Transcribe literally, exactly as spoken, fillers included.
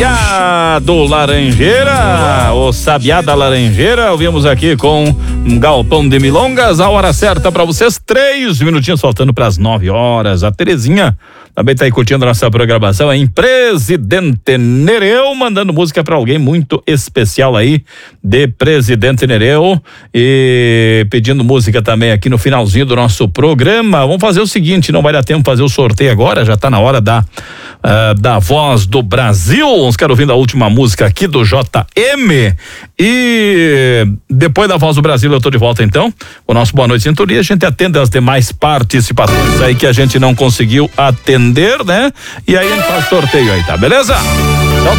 do Laranjeira, o Sabiá da Laranjeira, ouvimos aqui com um Galpão de Milongas, a hora certa para vocês, três minutinhos faltando para as nove horas. A Terezinha também tá aí curtindo a nossa programação aí em Presidente Nereu, mandando música para alguém muito especial aí de Presidente Nereu e pedindo música também aqui no finalzinho do nosso programa. Vamos fazer o seguinte, não vai dar tempo de fazer o sorteio agora, já tá na hora da Uh, da Voz do Brasil. Vamos ficar ouvindo a última música aqui do J M e depois da Voz do Brasil eu tô de volta então. O nosso Boa Noite Sintonia, a gente atende as demais participações aí que a gente não conseguiu atender, né? E aí a gente faz sorteio aí, tá beleza? Então